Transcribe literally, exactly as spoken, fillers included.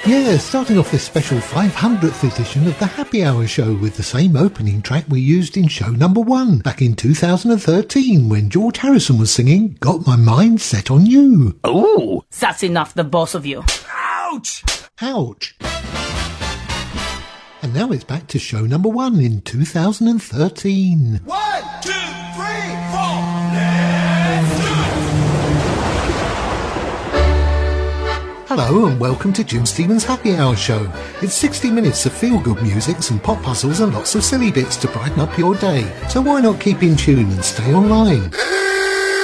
Yeah, starting off this special five hundredth edition of the Happy Hour show with the same opening track we used in show number one back in two thousand thirteen when George Harrison was singing Got My Mind Set on You. Ooh, that's enough, the both of you. Ouch! Ouch. And now it's back to show number one in two thousand thirteen. One, two, three, four. Let's do it! Hello and welcome to Jim Stevens' Happy Hour show. It's sixty minutes of feel-good music, some pop puzzles and lots of silly bits to brighten up your day. So why not keep in tune and stay online?